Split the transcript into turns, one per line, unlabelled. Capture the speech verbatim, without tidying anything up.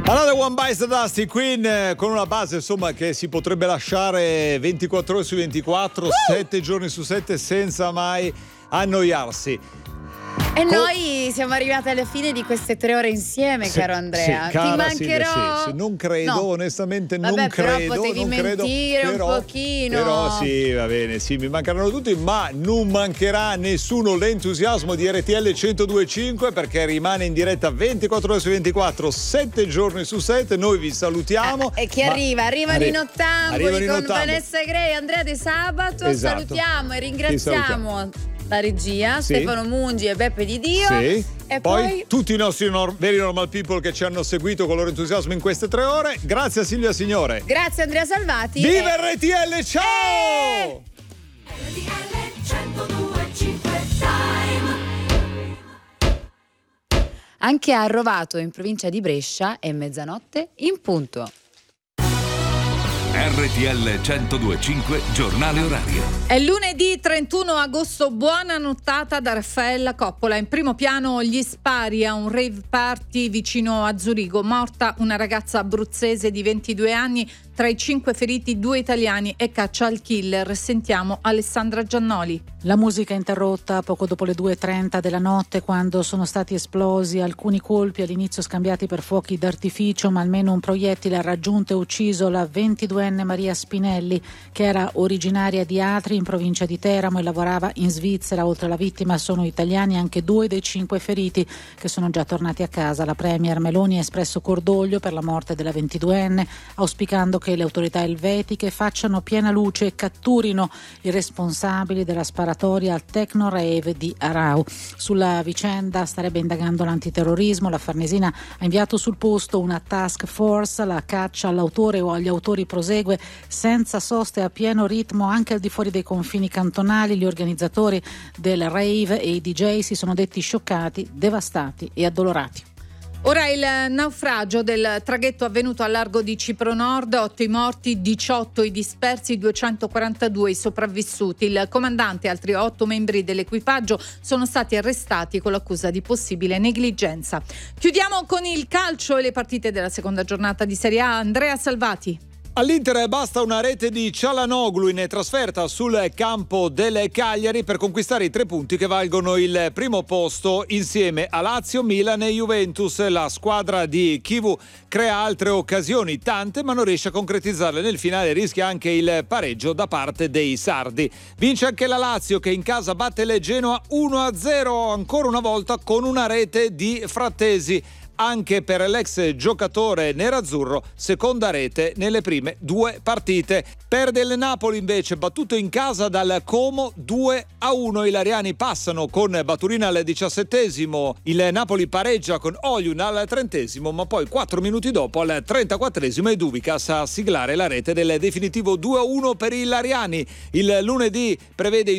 Another One Bites the Dusty, Queen, eh, con una base insomma che si potrebbe lasciare ventiquattro ore su ventiquattro, uh! sette giorni su sette senza mai annoiarsi.
E Co- noi siamo arrivati alla fine di queste tre ore insieme, sì, caro Andrea.
Sì, cara,
ti mancherò.
Sì, sì, non credo, no. onestamente
Vabbè,
non
però
credo.
Potevi
non
mentire
credo, però,
un pochino.
Però sì, va bene, sì, mi mancheranno tutti, ma non mancherà nessuno l'entusiasmo di R T L centodue e cinque perché rimane in diretta ventiquattro ore su ventiquattro, sette giorni su sette. Noi vi salutiamo.
Eh, e chi arriva? Arrivano arri- in ottamboli con Vanessa Grey, Andrea De Sabato.
Esatto.
Salutiamo e ringraziamo la regia,
sì.
Stefano Mungi e Beppe Di Dio.
Sì.
E
poi,
poi
tutti i nostri nor- veri normal people che ci hanno seguito con il loro entusiasmo in queste tre ore. Grazie a Silvia Signore.
Grazie Andrea Salvati.
Viva
e...
R T L, ciao!
E...
R T L centodue e cinque Time.
Anche a Rovato, in provincia di Brescia, è mezzanotte in punto.
R T L centodue e cinque, giornale orario.
È lunedì trentuno agosto, buona nottata da Raffaella Coppola. In primo piano gli spari a un rave party vicino a Zurigo. Morta una ragazza abruzzese di ventidue anni, tra i cinque feriti due italiani e caccia al killer. Sentiamo Alessandra Giannoli.
La musica è interrotta poco dopo le due e trenta della notte, quando sono stati esplosi alcuni colpi, all'inizio scambiati per fuochi d'artificio, ma almeno un proiettile ha raggiunto e ucciso la ventiduenne Maria Spinelli, che era originaria di Atri in provincia di Teramo e lavorava in Svizzera. Oltre alla vittima sono italiani anche due dei cinque feriti che sono già tornati a casa. La premier Meloni ha espresso cordoglio per la morte della ventiduenne, auspicando che le autorità elvetiche facciano piena luce e catturino i responsabili della sparatoria al Techno Rave di Arau. Sulla vicenda starebbe indagando l'antiterrorismo. La Farnesina ha inviato sul posto una task force. La caccia all'autore o agli autori prosegue senza soste, a pieno ritmo anche al di fuori dei confini cantonali. Gli organizzatori del rave e i D J si sono detti scioccati, devastati e addolorati.
Ora il naufragio del traghetto avvenuto al largo di Cipro Nord, otto i morti, diciotto i dispersi, duecentoquarantadue i sopravvissuti. Il comandante e altri otto membri dell'equipaggio sono stati arrestati con l'accusa di possibile negligenza. Chiudiamo con il calcio e le partite della seconda giornata di Serie A. Andrea Salvati.
All'Inter basta una rete di Çalhanoğlu in trasferta sul campo del Cagliari per conquistare i tre punti che valgono il primo posto insieme a Lazio, Milan e Juventus. La squadra di Chivu crea altre occasioni, tante, ma non riesce a concretizzarle. Nel finale rischia anche il pareggio da parte dei sardi. Vince anche la Lazio, che in casa batte il Genoa uno a zero, ancora una volta con una rete di Frattesi. Anche per l'ex giocatore nerazzurro, seconda rete nelle prime due partite. Perde il Napoli invece, battuto in casa dal Como due a uno. I lariani passano con Baturina al diciassettesimo, il Napoli pareggia con Oyun al trentesimo, ma poi quattro minuti dopo al trentaquattresimo è Dubicas a siglare la rete del definitivo due a uno per i lariani. Il lunedì prevede